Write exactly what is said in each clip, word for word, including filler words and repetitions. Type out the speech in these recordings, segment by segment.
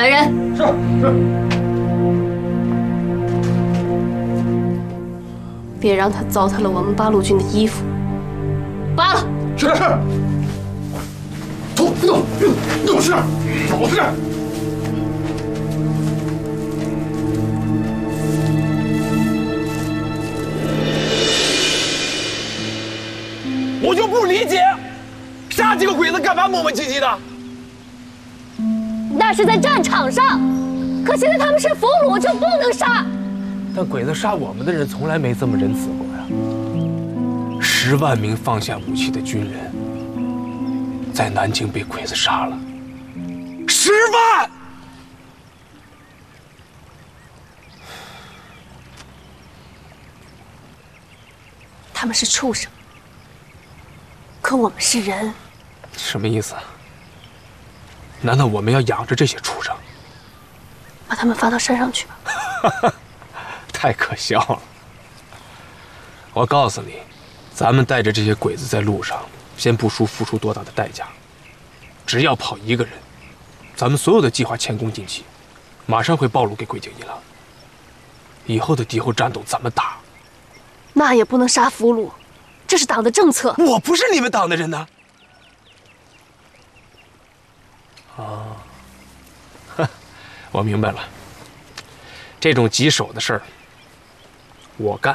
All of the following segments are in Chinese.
来人！ 是是。 别让他糟蹋了我们八路军的衣服。扒了！ 是是。走，别动，有事，有事。 我就不理解，杀几个鬼子干嘛磨磨唧唧的？ 那是在战场上，可现在他们是俘虏，就不能杀。 但鬼子杀我们的人从来没这么仁慈过呀！十万名放下武器的军人，在南京被鬼子杀了，十万！ 他们是畜生。 可我们是人， 什么意思？难道我们要养着这些畜生？ 把他们发到山上去吧！ 太可笑了！我告诉你，咱们带着这些鬼子在路上，先不说付出多大的代价，只要跑一个人，咱们所有的计划前功尽弃，马上会暴露给鬼警一郎。以后的敌后战斗怎么打？ 那也不能杀俘虏。 这是党的政策。 我不是你们党的人呢。啊，我明白了。这种棘手的事儿，我干。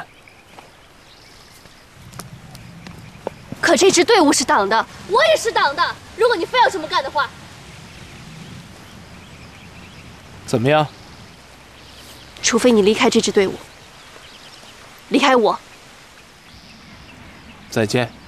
可这支队伍是党的，我也是党的。如果你非要这么干的话， 怎么样？ 除非你离开这支队伍，离开我。 再见。